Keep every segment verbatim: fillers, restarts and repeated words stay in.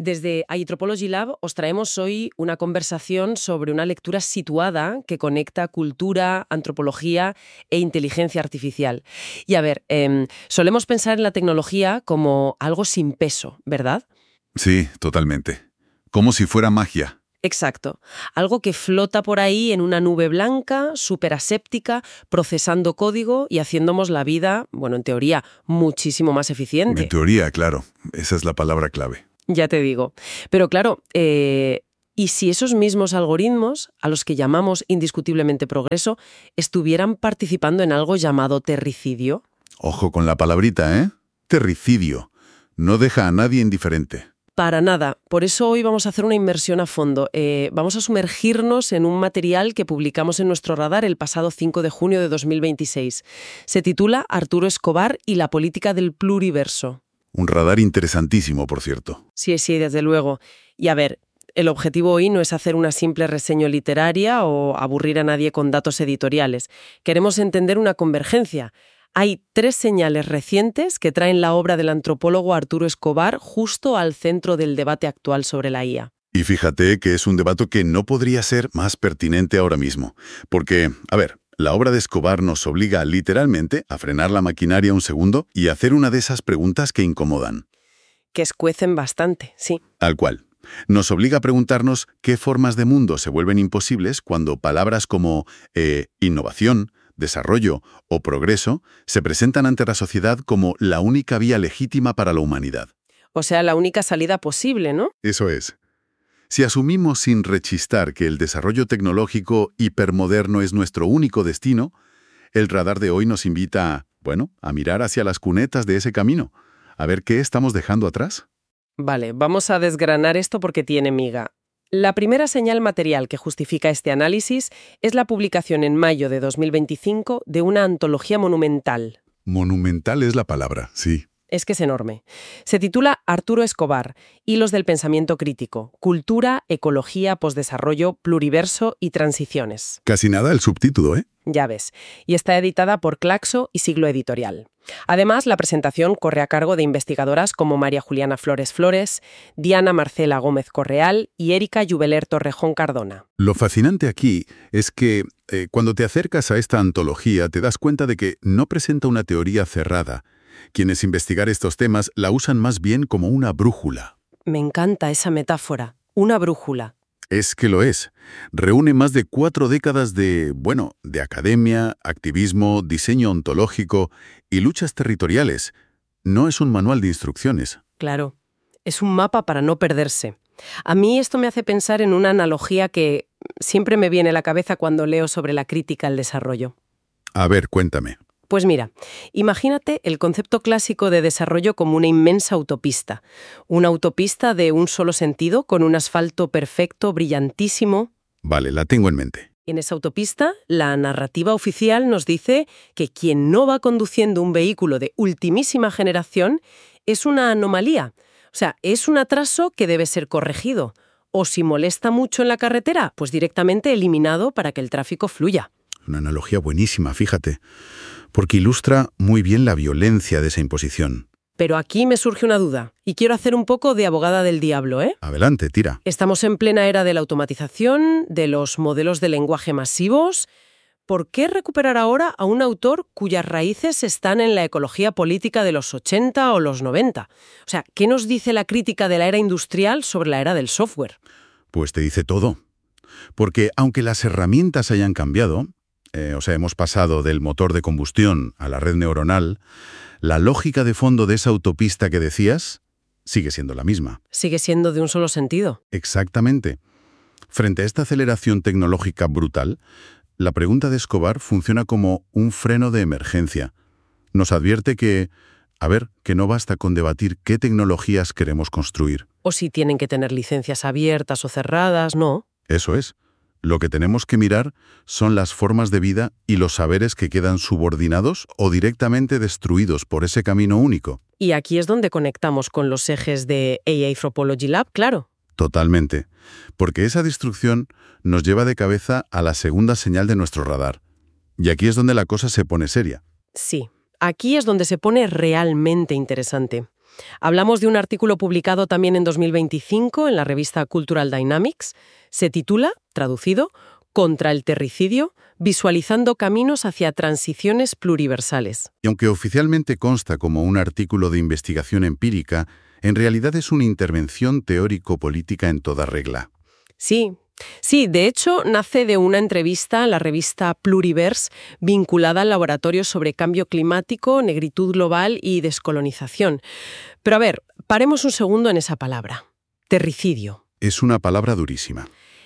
Desde Anthropology Lab os traemos hoy una conversación sobre una lectura situada que conecta cultura, antropología e inteligencia artificial. Y a ver, eh, solemos pensar en la tecnología como algo sin peso, ¿verdad? Sí, totalmente. Como si fuera magia. Exacto. Algo que flota por ahí en una nube blanca, súper aséptica, procesando código y haciéndonos la vida, bueno, en teoría, muchísimo más eficiente. En teoría, claro. Esa es la palabra clave. Ya te digo. Pero claro, eh, ¿y si esos mismos algoritmos, a los que llamamos indiscutiblemente progreso, estuvieran participando en algo llamado terricidio? Ojo con la palabrita, ¿eh? Terricidio. No deja a nadie indiferente. Para nada. Por eso hoy vamos a hacer una inmersión a fondo. Eh, vamos a sumergirnos en un material que publicamos en nuestro radar el pasado cinco de junio de dos mil veintiséis. Se titula Arturo Escobar y la política del pluriverso. Un radar interesantísimo, por cierto. Sí, sí, desde luego. Y a ver, el objetivo hoy no es hacer una simple reseña literaria o aburrir a nadie con datos editoriales. Queremos entender una convergencia. Hay tres señales recientes que traen la obra del antropólogo Arturo Escobar justo al centro del debate actual sobre la I A. Y fíjate que es un debate que no podría ser más pertinente ahora mismo. Porque, a ver, la obra de Escobar nos obliga literalmente a frenar la maquinaria un segundo y hacer una de esas preguntas que incomodan. Que escuecen bastante, sí. Tal cual. Nos obliga a preguntarnos qué formas de mundo se vuelven imposibles cuando palabras como eh, innovación, desarrollo o progreso se presentan ante la sociedad como la única vía legítima para la humanidad. O sea, la única salida posible, ¿no? Eso es. Si asumimos sin rechistar que el desarrollo tecnológico hipermoderno es nuestro único destino, el radar de hoy nos invita a, bueno, a mirar hacia las cunetas de ese camino, a ver qué estamos dejando atrás. Vale, vamos a desgranar esto porque tiene miga. La primera señal material que justifica este análisis es la publicación en mayo de dos mil veinticinco de una antología monumental. Monumental es la palabra, sí. Es que es enorme. Se titula Arturo Escobar, Hilos del pensamiento crítico, cultura, ecología, posdesarrollo, pluriverso y transiciones. Casi nada el subtítulo, ¿eh? Ya ves. Y está editada por Claxo y Siglo Editorial. Además, la presentación corre a cargo de investigadoras como María Juliana Flores Flores, Diana Marcela Gómez Correal y Erika Jubeler Torrejón Cardona. Lo fascinante aquí es que eh, cuando te acercas a esta antología te das cuenta de que no presenta una teoría cerrada. Quienes investigar estos temas la usan más bien como una brújula. Me encanta esa metáfora, una brújula. Es que lo es. Reúne más de cuatro décadas de, bueno, de academia, activismo, diseño ontológico y luchas territoriales. No es un manual de instrucciones. Claro, es un mapa para no perderse. A mí esto me hace pensar en una analogía que siempre me viene a la cabeza cuando leo sobre la crítica al desarrollo. A ver, cuéntame. Pues mira, imagínate el concepto clásico de desarrollo como una inmensa autopista. Una autopista de un solo sentido, con un asfalto perfecto, brillantísimo. Vale, la tengo en mente. En esa autopista, la narrativa oficial nos dice que quien no va conduciendo un vehículo de ultimísima generación es una anomalía. O sea, es un atraso que debe ser corregido. O si molesta mucho en la carretera, pues directamente eliminado para que el tráfico fluya. Una analogía buenísima, fíjate, porque ilustra muy bien la violencia de esa imposición. Pero aquí me surge una duda, y quiero hacer un poco de abogada del diablo, ¿eh? Adelante, tira. Estamos en plena era de la automatización, de los modelos de lenguaje masivos. ¿Por qué recuperar ahora a un autor cuyas raíces están en la ecología política de los ochenta o los noventa? O sea, ¿qué nos dice la crítica de la era industrial sobre la era del software? Pues te dice todo. Porque aunque las herramientas hayan cambiado, eh, o sea, hemos pasado del motor de combustión a la red neuronal, la lógica de fondo de esa autopista que decías sigue siendo la misma. Sigue siendo de un solo sentido. Exactamente. Frente a esta aceleración tecnológica brutal, la pregunta de Escobar funciona como un freno de emergencia. Nos advierte que, a ver, que no basta con debatir qué tecnologías queremos construir. O si tienen que tener licencias abiertas o cerradas, no. Eso es. Lo que tenemos que mirar son las formas de vida y los saberes que quedan subordinados o directamente destruidos por ese camino único. Y aquí es donde conectamos con los ejes de Anthropology Lab, claro. Totalmente. Porque esa destrucción nos lleva de cabeza a la segunda señal de nuestro radar. Y aquí es donde la cosa se pone seria. Sí, aquí es donde se pone realmente interesante. Hablamos de un artículo publicado también en dos mil veinticinco en la revista Cultural Dynamics. Se titula, traducido, Contra el terricidio, visualizando caminos hacia transiciones pluriversales. Y aunque oficialmente consta como un artículo de investigación empírica, en realidad es una intervención teórico-política en toda regla. Sí, sí, de hecho nace de una entrevista en la revista Pluriverse vinculada al laboratorio sobre cambio climático, negritud global y descolonización. Pero a ver, paremos un segundo en esa palabra. Terricidio. Es una palabra durísima.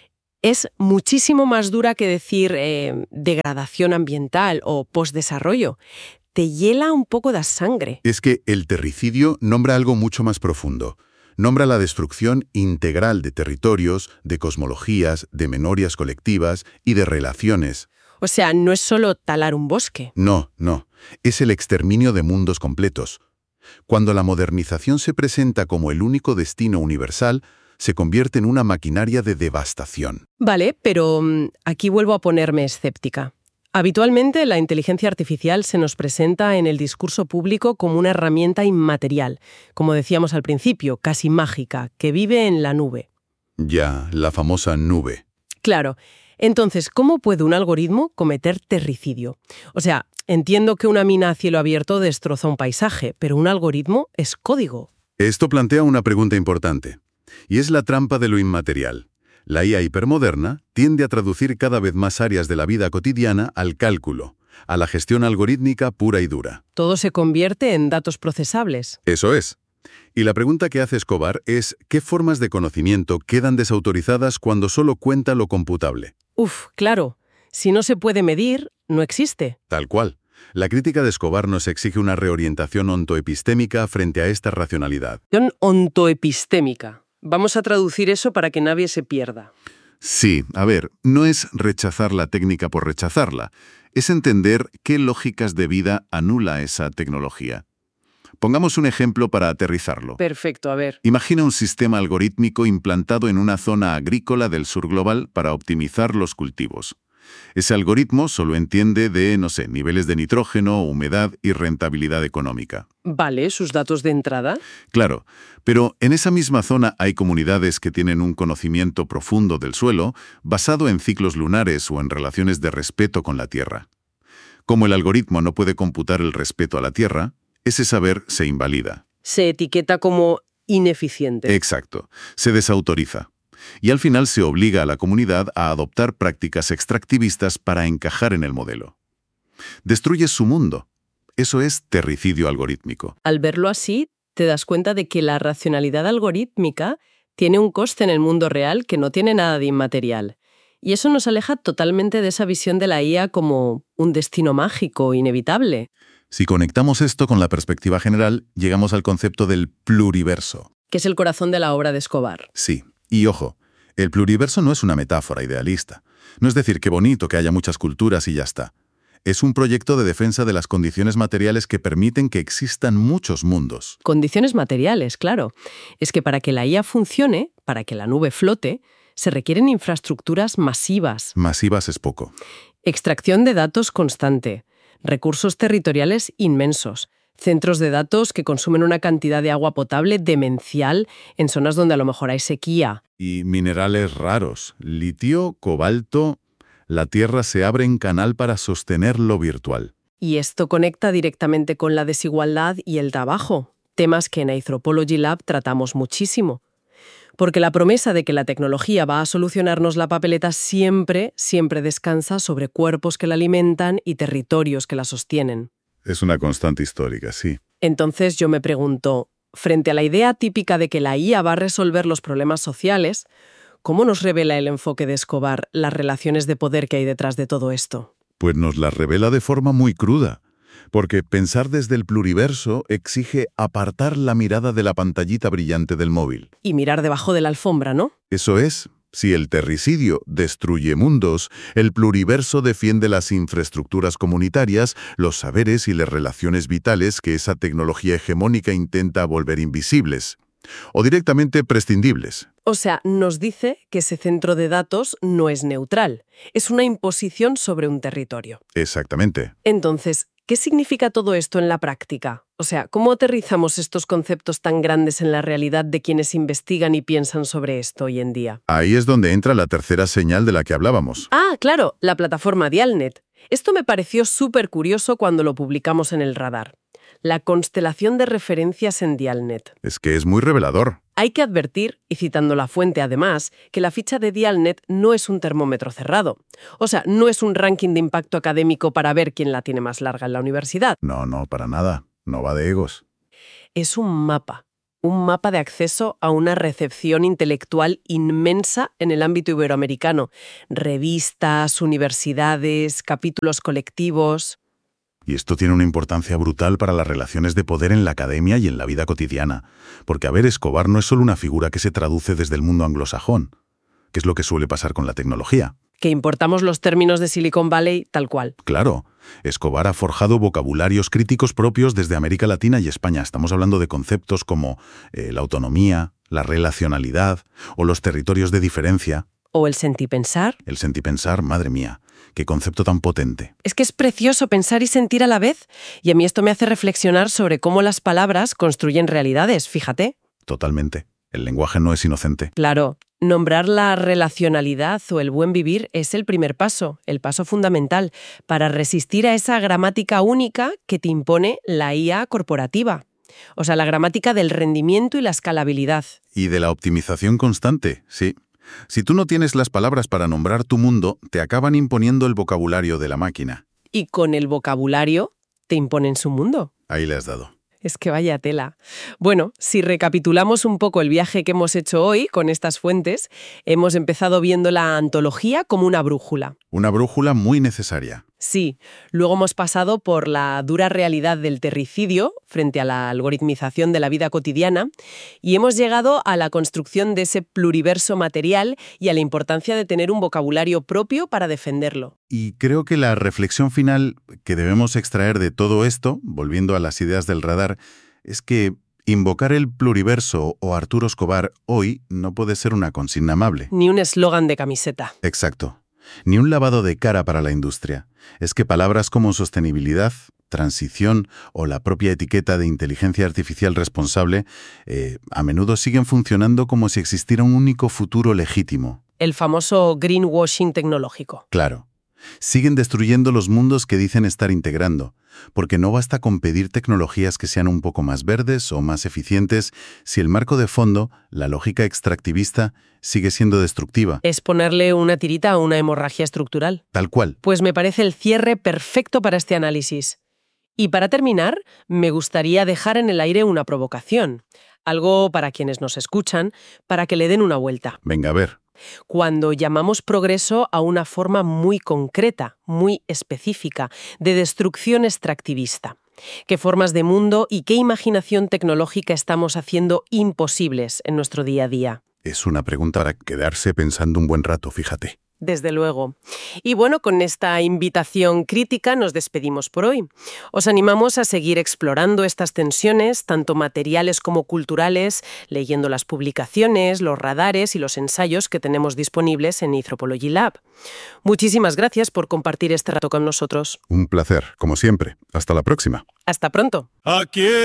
Es muchísimo más dura que decir eh, degradación ambiental o postdesarrollo. Te hiela un poco la sangre. Es que el terricidio nombra algo mucho más profundo. Nombra la destrucción integral de territorios, de cosmologías, de memorias colectivas y de relaciones. O sea, no es solo talar un bosque. No, no. Es el exterminio de mundos completos. Cuando la modernización se presenta como el único destino universal, se convierte en una maquinaria de devastación. Vale, pero mm, aquí vuelvo a ponerme escéptica. Habitualmente la inteligencia artificial se nos presenta en el discurso público como una herramienta inmaterial, como decíamos al principio, casi mágica, que vive en la nube. Ya, la famosa nube. Claro. Entonces, ¿cómo puede un algoritmo cometer terricidio? O sea, entiendo que una mina a cielo abierto destroza un paisaje, pero un algoritmo es código. Esto plantea una pregunta importante, y es la trampa de lo inmaterial. La I A hipermoderna tiende a traducir cada vez más áreas de la vida cotidiana al cálculo, a la gestión algorítmica pura y dura. Todo se convierte en datos procesables. Eso es. Y la pregunta que hace Escobar es ¿qué formas de conocimiento quedan desautorizadas cuando solo cuenta lo computable? Uf, claro. Si no se puede medir, no existe. Tal cual. La crítica de Escobar nos exige una reorientación ontoepistémica frente a esta racionalidad. Ontoepistémica. Vamos a traducir eso para que nadie se pierda. Sí, a ver, no es rechazar la técnica por rechazarla, es entender qué lógicas de vida anula esa tecnología. Pongamos un ejemplo para aterrizarlo. Perfecto, a ver. Imagina un sistema algorítmico implantado en una zona agrícola del sur global para optimizar los cultivos. Ese algoritmo solo entiende de, no sé, niveles de nitrógeno, humedad y rentabilidad económica. Vale, sus datos de entrada. Claro, pero en esa misma zona hay comunidades que tienen un conocimiento profundo del suelo basado en ciclos lunares o en relaciones de respeto con la Tierra. Como el algoritmo no puede computar el respeto a la Tierra, ese saber se invalida. Se etiqueta como ineficiente. Exacto, se desautoriza. Y al final se obliga a la comunidad a adoptar prácticas extractivistas para encajar en el modelo. Destruye su mundo. Eso es terricidio algorítmico. Al verlo así, te das cuenta de que la racionalidad algorítmica tiene un coste en el mundo real que no tiene nada de inmaterial. Y eso nos aleja totalmente de esa visión de la I A como un destino mágico, inevitable. Si conectamos esto con la perspectiva general, llegamos al concepto del pluriverso. Que es el corazón de la obra de Escobar. Sí. Y ojo, el pluriverso no es una metáfora idealista. No es decir, qué bonito que haya muchas culturas y ya está. Es un proyecto de defensa de las condiciones materiales que permiten que existan muchos mundos. Condiciones materiales, claro. Es que para que la I A funcione, para que la nube flote, se requieren infraestructuras masivas. Masivas es poco. Extracción de datos constante, recursos territoriales inmensos, centros de datos que consumen una cantidad de agua potable demencial en zonas donde a lo mejor hay sequía. Y minerales raros, litio, cobalto. La Tierra se abre en canal para sostener lo virtual. Y esto conecta directamente con la desigualdad y el trabajo, temas que en Anthropology Lab tratamos muchísimo. Porque la promesa de que la tecnología va a solucionarnos la papeleta siempre, siempre descansa sobre cuerpos que la alimentan y territorios que la sostienen. Es una constante histórica, sí. Entonces yo me pregunto, frente a la idea típica de que la I A va a resolver los problemas sociales, ¿cómo nos revela el enfoque de Escobar las relaciones de poder que hay detrás de todo esto? Pues nos las revela de forma muy cruda, porque pensar desde el pluriverso exige apartar la mirada de la pantallita brillante del móvil. Y mirar debajo de la alfombra, ¿no? Eso es. Si el terricidio destruye mundos, el pluriverso defiende las infraestructuras comunitarias, los saberes y las relaciones vitales que esa tecnología hegemónica intenta volver invisibles, o directamente prescindibles. O sea, nos dice que ese centro de datos no es neutral, es una imposición sobre un territorio. Exactamente. Entonces, ¿Qué significa todo esto en la práctica? O sea, ¿cómo aterrizamos estos conceptos tan grandes en la realidad de quienes investigan y piensan sobre esto hoy en día? Ahí es donde entra la tercera señal de la que hablábamos. Ah, claro, la plataforma Dialnet. Esto me pareció súper curioso cuando lo publicamos en el radar. La constelación de referencias en Dialnet. Es que es muy revelador. Hay que advertir, y citando la fuente además, que la ficha de Dialnet no es un termómetro cerrado. O sea, no es un ranking de impacto académico para ver quién la tiene más larga en la universidad. No, no, para nada. No va de egos. Es un mapa. Un mapa de acceso a una recepción intelectual inmensa en el ámbito iberoamericano. Revistas, universidades, capítulos colectivos. Y esto tiene una importancia brutal para las relaciones de poder en la academia y en la vida cotidiana. Porque, a ver, Escobar no es solo una figura que se traduce desde el mundo anglosajón, que es lo que suele pasar con la tecnología. Que importamos los términos de Silicon Valley tal cual. Claro, Escobar ha forjado vocabularios críticos propios desde América Latina y España. Estamos hablando de conceptos como eh, la autonomía, la relacionalidad o los territorios de diferencia. O el sentipensar. El sentipensar, madre mía, qué concepto tan potente. Es que es precioso pensar y sentir a la vez. Y a mí esto me hace reflexionar sobre cómo las palabras construyen realidades, fíjate. Totalmente. El lenguaje no es inocente. Claro, nombrar la relacionalidad o el buen vivir es el primer paso, el paso fundamental, para resistir a esa gramática única que te impone la I A corporativa. O sea, la gramática del rendimiento y la escalabilidad. Y de la optimización constante, sí. Si tú no tienes las palabras para nombrar tu mundo, te acaban imponiendo el vocabulario de la máquina. Y con el vocabulario te imponen su mundo. Ahí le has dado. Es que vaya tela. Bueno, si recapitulamos un poco el viaje que hemos hecho hoy con estas fuentes, hemos empezado viendo la antología como una brújula. Una brújula muy necesaria. Sí, luego hemos pasado por la dura realidad del terricidio frente a la algoritmización de la vida cotidiana y hemos llegado a la construcción de ese pluriverso material y a la importancia de tener un vocabulario propio para defenderlo. Y creo que la reflexión final que debemos extraer de todo esto, volviendo a las ideas del radar, es que invocar el pluriverso o Arturo Escobar hoy no puede ser una consigna amable. Ni un eslogan de camiseta. Exacto. Ni un lavado de cara para la industria. Es que palabras como sostenibilidad, transición o la propia etiqueta de inteligencia artificial responsable eh, a menudo siguen funcionando como si existiera un único futuro legítimo. El famoso greenwashing tecnológico. Claro. Siguen destruyendo los mundos que dicen estar integrando, porque no basta con pedir tecnologías que sean un poco más verdes o más eficientes si el marco de fondo, la lógica extractivista, sigue siendo destructiva. Es ponerle una tirita a una hemorragia estructural. Tal cual. Pues me parece el cierre perfecto para este análisis. Y para terminar, me gustaría dejar en el aire una provocación, algo para quienes nos escuchan, para que le den una vuelta. Venga, a ver. Cuando llamamos progreso a una forma muy concreta, muy específica, de destrucción extractivista. ¿Qué formas de mundo y qué imaginación tecnológica estamos haciendo imposibles en nuestro día a día? Es una pregunta para quedarse pensando un buen rato, fíjate. Desde luego. Y bueno, con esta invitación crítica nos despedimos por hoy. Os animamos a seguir explorando estas tensiones, tanto materiales como culturales, leyendo las publicaciones, los radares y los ensayos que tenemos disponibles en Anthropology Lab. Muchísimas gracias por compartir este rato con nosotros. Un placer, como siempre. Hasta la próxima. Hasta pronto. Aquí